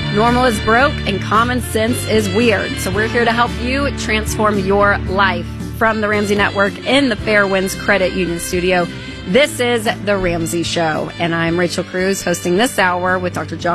Normal is broke and common sense is weird. So we're here to help you transform your life. From the Ramsey Network in the Fairwinds Credit Union studio, this is The Ramsey Show. And I'm Rachel Cruz hosting this hour with Dr. John